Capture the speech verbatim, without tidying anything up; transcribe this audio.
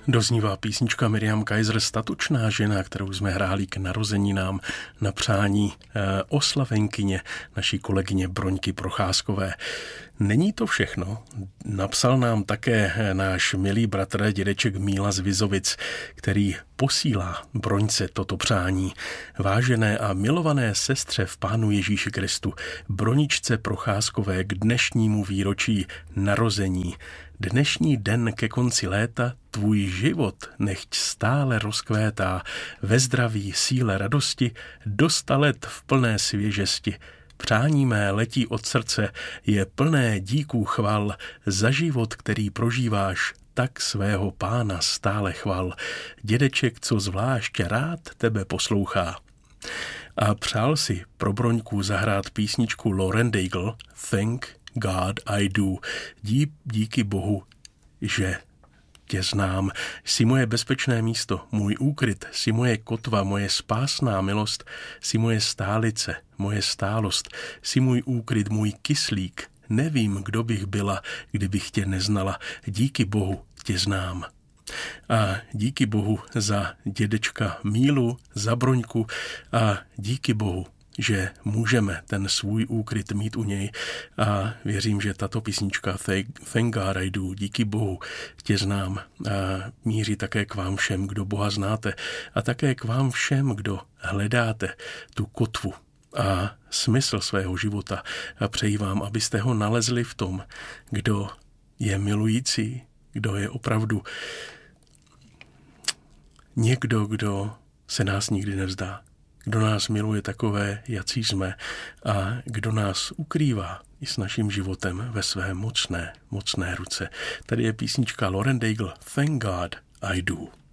Doznívá písnička Miriam Kaiser Statočná žena, kterou jsme hráli k narozeninám na přání eh, oslavenkyně naší kolegyně Broňky Procházkové. Není to všechno. Napsal nám také náš milý bratr dědeček Míla z Vizovic, který posílá Broňce toto přání. Vážené a milované sestře v Pánu Ježíši Kristu, Broničce Procházkové k dnešnímu výročí narození. Dnešní den ke konci léta tvůj život nechť stále rozkvétá ve zdraví, síle, radosti, do sta let v plné svěžesti. Přání mé letí od srdce, je plné díků chval za život, který prožíváš, tak svého Pána stále chval. Dědeček, co zvlášť rád tebe poslouchá. A přál si pro Broňku zahrát písničku Lauren Daigle, Thank God I Do. Dí, díky Bohu, že tě znám. Jsi moje bezpečné místo, můj úkryt, jsi moje kotva, moje spásná milost, jsi moje stálice, moje stálost, jsi můj úkryt, můj kyslík. Nevím, kdo bych byla, kdybych tě neznala. Díky Bohu tě znám. A díky Bohu za dědečka Mílu, za Broňku a díky Bohu, že můžeme ten svůj úkryt mít u něj a věřím, že tato písnička Thank God I Do, díky Bohu tě znám, a míří také k vám všem, kdo Boha znáte a také k vám všem, kdo hledáte tu kotvu a smysl svého života a přeji vám, abyste ho nalezli v tom, kdo je milující, kdo je opravdu někdo, kdo se nás nikdy nevzdá. Kdo nás miluje takové, jací jsme a kdo nás ukrývá i s naším životem ve své mocné, mocné ruce. Tady je písnička Lauren Daigle, Thank God I Do.